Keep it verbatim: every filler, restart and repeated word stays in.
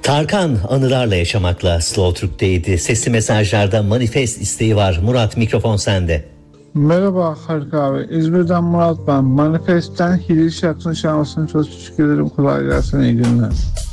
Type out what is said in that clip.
Tarkan anılarla yaşamakla Slow Türk'teydi. Sesli mesajlarda manifest isteği var. Murat, mikrofon sende. Merhaba Haluk abi. İzmir'den Murat ben. Manifest'ten Hilal şarkısını çalmasını çok teşekkür ederim. Kolay gelsin, iyi günler.